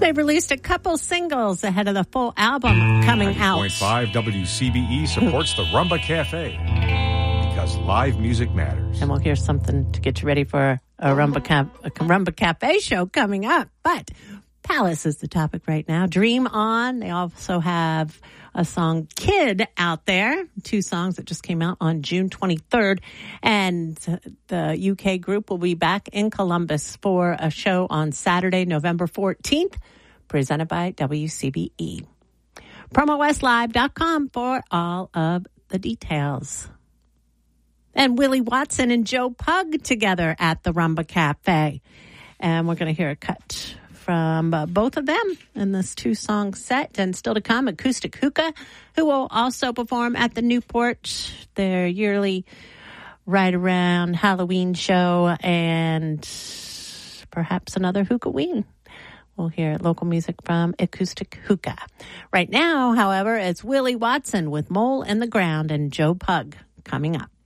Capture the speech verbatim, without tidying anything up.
They've released a couple singles ahead of the full album coming out. ninety point five W C B E supports the Rumba Cafe because live music matters. And we'll hear something to get you ready for a Rumba, Cap- a Rumba Cafe show coming up. But Palace is the topic right now. Dream On. They also have a song, Kid, out there. Two songs that just came out on June twenty-third. And the U K group will be back in Columbus for a show on Saturday, November fourteenth, presented by W C B E. promo west live dot com for all of the details. And Willie Watson and Joe Pug together at the Rumba Cafe. And we're going to hear a cut from uh, both of them in this two-song set. And still to come, Acoustic Hookah, who will also perform at the Newport, their yearly right around Halloween show, and perhaps another Hookahween. We'll hear local music from Acoustic Hookah. Right now, however, it's Willie Watson with Mole in the Ground and Joe Pug coming up.